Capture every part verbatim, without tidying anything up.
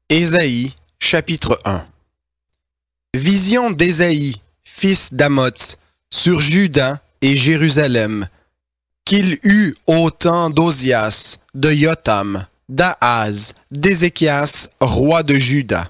Ésaïe, chapitre un. Vision d'Ésaïe, fils d'Amoz, sur Juda et Jérusalem, qu'il eut au temps d'Ozias, de Yotam, d'Ahaz, d'Ézéchias, roi de Juda.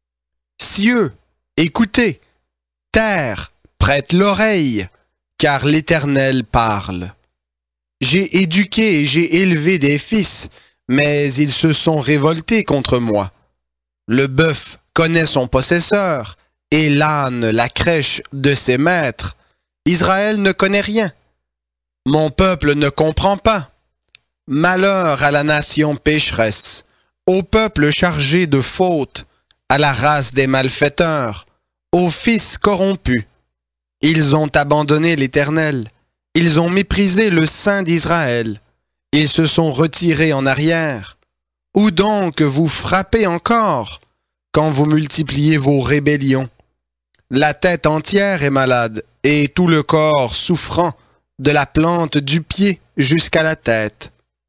Cieux, écoutez, terre, prête l'oreille, car l'Éternel parle. J'ai éduqué et j'ai élevé des fils, mais ils se sont révoltés contre moi. Le bœuf connaît son possesseur, et l'âne la crèche de ses maîtres. Israël ne connaît rien. Mon peuple ne comprend pas. Malheur à la nation pécheresse, au peuple chargé de fautes, à la race des malfaiteurs, aux fils corrompus. Ils ont abandonné l'Éternel. Ils ont méprisé le Saint d'Israël. Ils se sont retirés en arrière. Où donc vous frappez encore quand vous multipliez vos rébellions? La tête entière est malade et tout le corps souffrant, de la plante du pied jusqu'à la tête.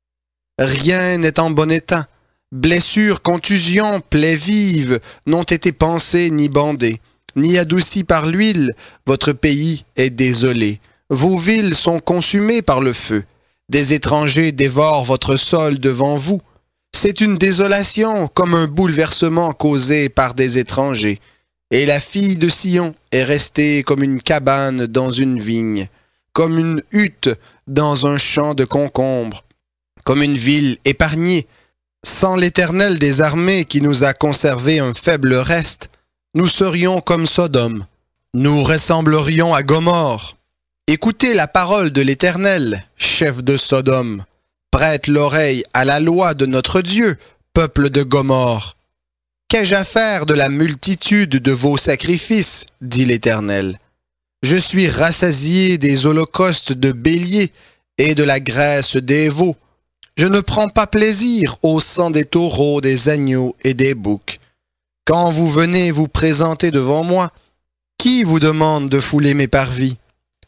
Rien n'est en bon état. Blessures, contusions, plaies vives n'ont été pansées ni bandées, ni adoucies par l'huile. Votre pays est désolé. Vos villes sont consumées par le feu. Des étrangers dévorent votre sol devant vous. C'est une désolation comme un bouleversement causé par des étrangers. Et la fille de Sion est restée comme une cabane dans une vigne, comme une hutte dans un champ de concombres, comme une ville épargnée. Sans l'Éternel des armées qui nous a conservé un faible reste, nous serions comme Sodome. Nous ressemblerions à Gomorrhe. Écoutez la parole de l'Éternel, chef de Sodome. Prête l'oreille à la loi de notre Dieu, peuple de Gomorrhe. Qu'ai-je à faire de la multitude de vos sacrifices, dit l'Éternel. Je suis rassasié des holocaustes de béliers et de la graisse des veaux. Je ne prends pas plaisir au sang des taureaux, des agneaux et des boucs. Quand vous venez vous présenter devant moi, qui vous demande de fouler mes parvis?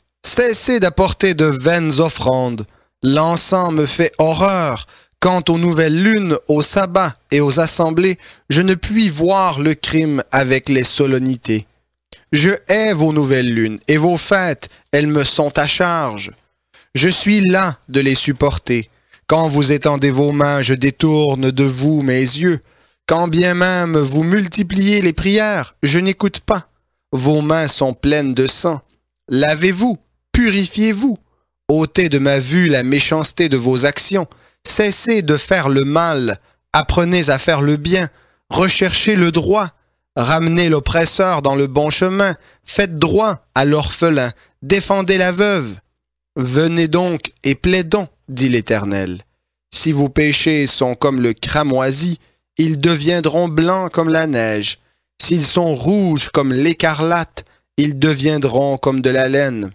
Cessez d'apporter de vaines offrandes. L'encens me fait horreur. Quant aux nouvelles lunes, aux sabbats et aux assemblées, je ne puis voir le crime avec les solennités. Je hais vos nouvelles lunes et vos fêtes, elles me sont à charge. Je suis las de les supporter. Quand vous étendez vos mains, je détourne de vous mes yeux. Quand bien même vous multipliez les prières, je n'écoute pas. Vos mains sont pleines de sang. Lavez-vous, purifiez-vous. Ôtez de ma vue la méchanceté de vos actions. Cessez de faire le mal. Apprenez à faire le bien. Recherchez le droit. Ramenez l'oppresseur dans le bon chemin. Faites droit à l'orphelin. Défendez la veuve. Venez donc et plaidons, dit l'Éternel. Si vos péchés sont comme le cramoisi, ils deviendront blancs comme la neige. S'ils sont rouges comme l'écarlate, ils deviendront comme de la laine.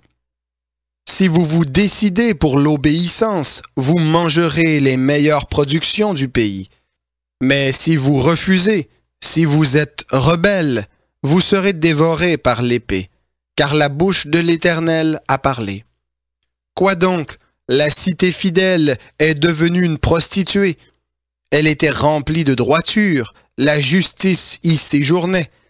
Si vous vous décidez pour l'obéissance, vous mangerez les meilleures productions du pays. Mais si vous refusez, si vous êtes rebelles, vous serez dévorés par l'épée, car la bouche de l'Éternel a parlé. Quoi donc? La cité fidèle est devenue une prostituée. Elle était remplie de droiture, la justice y séjournait.